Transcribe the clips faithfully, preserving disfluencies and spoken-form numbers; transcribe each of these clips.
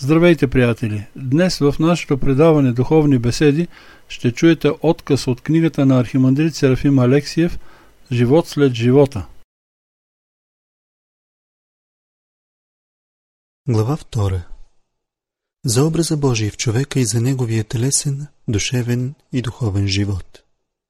Здравейте, приятели! Днес в нашето предаване Духовни беседи ще чуете откъс от книгата на архимандрит Серафим Алексиев «Живот след живота». Глава втора. За образа Божий в човека и за неговия телесен, душевен и духовен живот.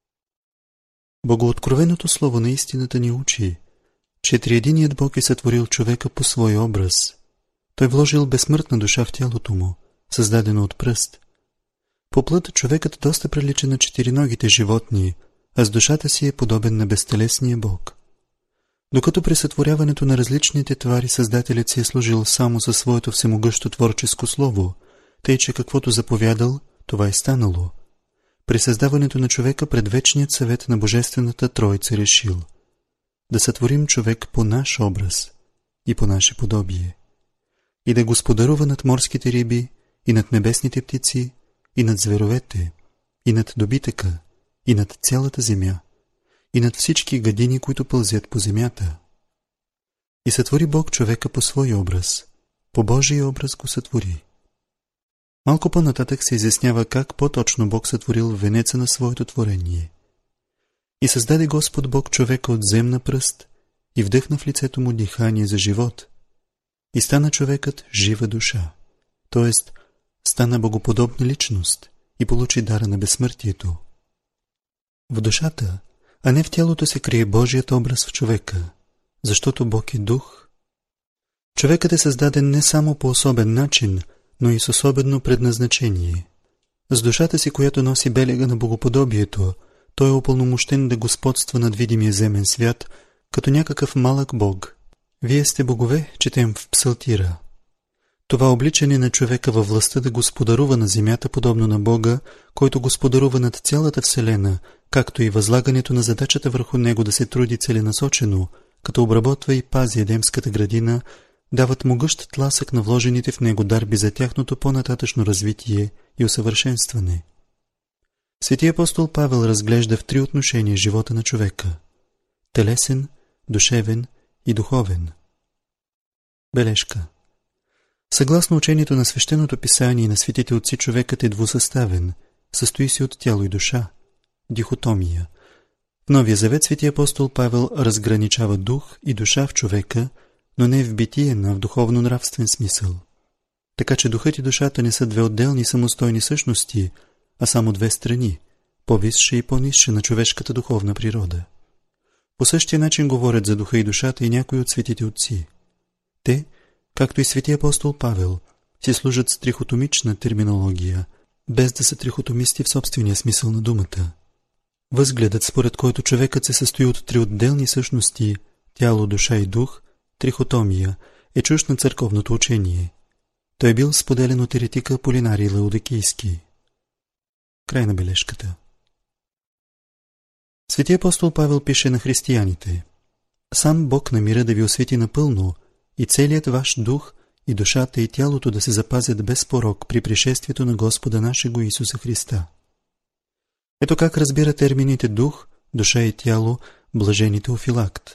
Богооткровеното слово на истината ни учи, че триединият Бог е сътворил човека по свой образ. Той вложил безсмъртна душа в тялото му, създадено от пръст. По плът човекът доста прилича на четириногите животни, а с душата си е подобен на безтелесния Бог. Докато при сътворяването на различните твари Създателят си е служил само със своето всемогъщо творческо слово, тъй че каквото заповядал, това е станало. При създаването на човека предвечният съвет на Божествената Троица решил да сътворим човек по наш образ и по наше подобие, и да господарува над морските риби, и над небесните птици, и над зверовете, и над добитъка, и над цялата земя, и над всички гадини, които пълзят по земята. И сътвори Бог човека по свой образ, по Божий образ го сътвори. Малко по-нататък се изяснява как по-точно Бог сътворил венеца на своето творение. И създаде Господ Бог човека от земна пръст и вдъхна в лицето му дихание за живот. И стана човекът жива душа, т.е. стана богоподобна личност и получи дара на безсмъртието. В душата, а не в тялото се крие Божият образ в човека, защото Бог е дух. Човекът е създаден не само по особен начин, но и с особено предназначение. С душата си, която носи белега на богоподобието, той е упълномощен да господства над видимия земен свят, като някакъв малък Бог. Вие сте богове, четем в Псалтира. Това обличане на човека във властта да господарува на земята, подобно на Бога, който господарува над цялата вселена, както и възлагането на задачата върху него да се труди целенасочено, като обработва и пази Едемската градина, дават могъщ тласък на вложените в него дарби за тяхното по-нататъчно развитие и усъвършенстване. Свети апостол Павел разглежда в три отношения живота на човека – телесен, душевен и духовен. Бележка. Съгласно учението на Свещеното писание и на светите отци, човекът е двусъставен, състои се от тяло и душа, дихотомия. В Новия завет свети апостол Павел разграничава дух и душа в човека, но не в битиен, а в духовно-нравствен смисъл. Така че духът и душата не са две отделни самостойни същности, а само две страни, по-висша и по-нисша на човешката духовна природа. По същия начин говорят за духа и душата и някои от светите отци. Те, както и свети апостол Павел, си служат с трихотомична терминология, без да са трихотомисти в собствения смисъл на думата. Възгледът, според който човекът се състои от три отделни същности – тяло, душа и дух, трихотомия, е чужд на църковното учение. Той е бил споделен от еретика Аполинарий Лаодикийски. Край на бележката. Свети апостол Павел пише на християните: сам Бог намира да ви освети напълно и целият ваш дух и душата и тялото да се запазят без порок при пришествието на Господа нашего Исуса Христа. Ето как разбира термините дух, душа и тяло блажени Теофилакт.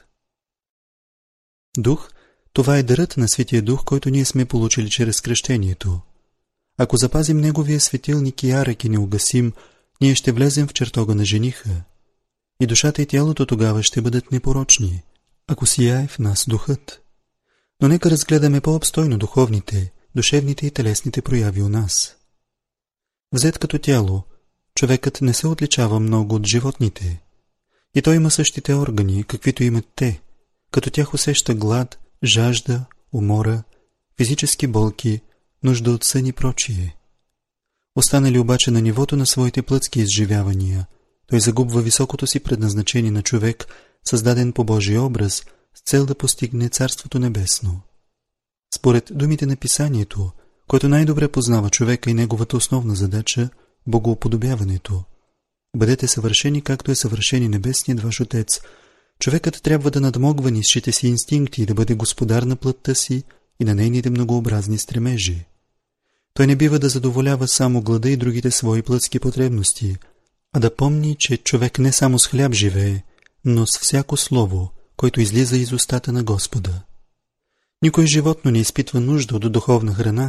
Дух – това е дарът на Светия Дух, който ние сме получили чрез кръщението. Ако запазим неговия светилник и ярък и не угасим, ние ще влезем в чертога на жениха. И душата и тялото тогава ще бъдат непорочни, ако сияе в нас духът. Но нека разгледаме по-обстойно духовните, душевните и телесните прояви у нас. Взет като тяло, човекът не се отличава много от животните. И той има същите органи, каквито имат те, като тях усеща глад, жажда, умора, физически болки, нужда от сън и прочие. Останали обаче на нивото на своите плътски изживявания, той загубва високото си предназначение на човек, създаден по Божий образ, с цел да постигне Царството небесно. Според думите на Писанието, което най-добре познава човека и неговата основна задача – богоуподобяването. Бъдете съвършени, както е съвършен и небесният ваш Отец. Човекът трябва да надмогва нисшите си инстинкти и да бъде господар на плътта си и на нейните многообразни стремежи. Той не бива да задоволява само глада и другите свои плътски потребности, а да помни, че човек не само с хляб живее, но с всяко слово, който излиза из устата на Господа. Никой животно не изпитва нужда от духовна храна,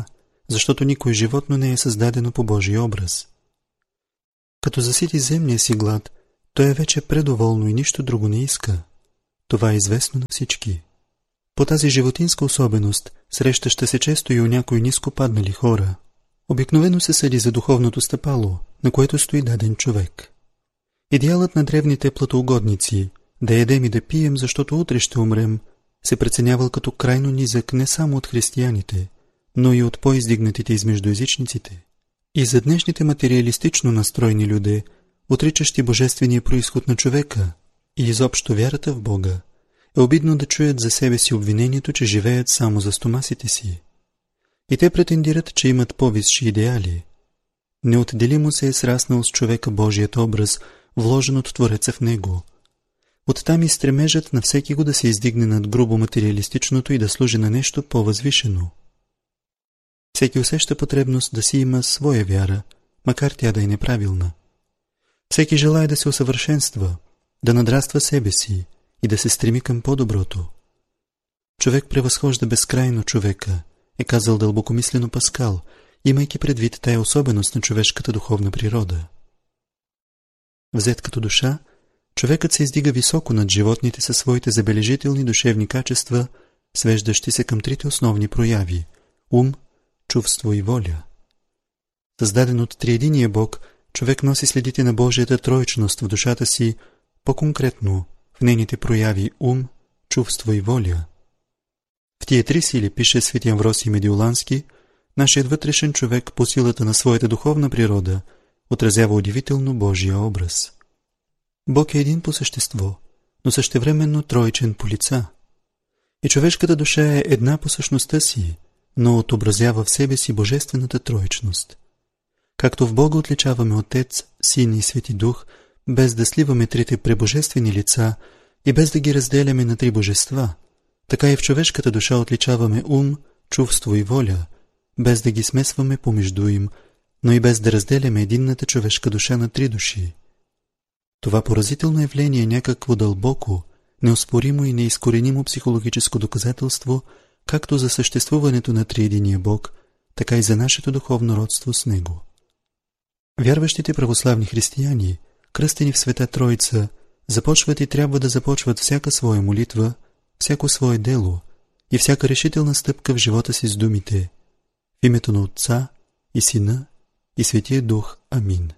защото никое животно не е създадено по Божий образ. Като засити земния си глад, той е вече предоволно и нищо друго не иска. Това е известно на всички. По тази животинска особеност, срещаща се често и у някои ниско паднали хора, обикновено се съди за духовното стъпало, на което стои даден човек. Идеалът на древните платоугодници, да ядем и да пием, защото утре ще умрем, се преценявал като крайно низък не само от християните, но и от по-издигнатите измежду езичниците. И за днешните материалистично настроени люде, отричащи божествения произход на човека и изобщо вярата в Бога, е обидно да чуят за себе си обвинението, че живеят само за стомасите си. И те претендират, че имат по-висши идеали. Неотделимо се е сраснал с човека Божият образ, вложен от Твореца в него. Оттам и стремежът на всеки го да се издигне над грубо материалистичното и да служи на нещо по-възвишено. Всеки усеща потребност да си има своя вяра, макар тя да е неправилна. Всеки желае да се усъвършенства, да надраства себе си и да се стреми към по-доброто. Човек превъзхожда безкрайно човека, е казал дълбокомислено Паскал, имайки предвид тая особеност на човешката духовна природа. Взет като душа, човекът се издига високо над животните със своите забележителни душевни качества, свеждащи се към трите основни прояви – ум, чувство и воля. Създаден от триединия Бог, човек носи следите на Божията троичност в душата си, по-конкретно в нейните прояви ум, чувство и воля. В тия три сили, пише свети Амвросий Медиолански, нашият вътрешен човек по силата на своята духовна природа отразява удивително Божия образ. Бог е един по същество, но същевременно троичен по лица. И човешката душа е една по същността си, но отобразява в себе си божествената троичност. Както в Бога отличаваме Отец, Син и Свети Дух, без да сливаме трите пребожествени лица и без да ги разделяме на три божества, така и в човешката душа отличаваме ум, чувство и воля, без да ги смесваме помежду им, но и без да разделяме единната човешка душа на три души. Това поразително явление е някакво дълбоко, неоспоримо и неизкоренимо психологическо доказателство, както за съществуването на триединия Бог, така и за нашето духовно родство с Него. Вярващите православни християни, кръстени в Света Троица, започват и трябва да започват всяка своя молитва, всяко свое дело и всяка решителна стъпка в живота си с думите: в името на Отца и Сина и Светия Дух. Амин.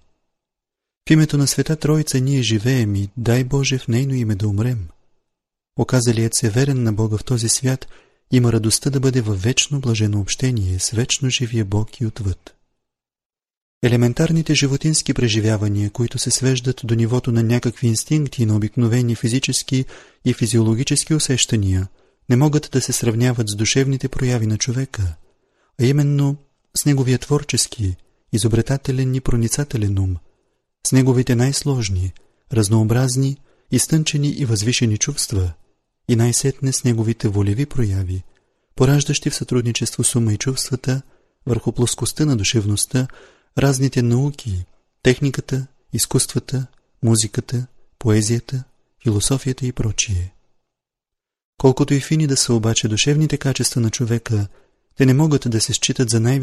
В името на Света Троица ние живеем и дай Боже в нейно име да умрем. Оказалият се верен на Бога в този свят има радостта да бъде във вечно блажено общение с вечно живия Бог и отвъд. Елементарните животински преживявания, които се свеждат до нивото на някакви инстинкти и на обикновени физически и физиологически усещания, не могат да се сравняват с душевните прояви на човека, а именно с неговия творчески, изобретателен и проницателен ум, с неговите най-сложни, разнообразни, изтънчени и възвишени чувства и най-сетне с неговите волеви прояви, пораждащи в сътрудничество с ума и чувствата върху плоскостта на душевността разните науки, техниката, изкуствата, музиката, поезията, философията и прочие. Колкото и фини да са обаче душевните качества на човека, те не могат да се считат за най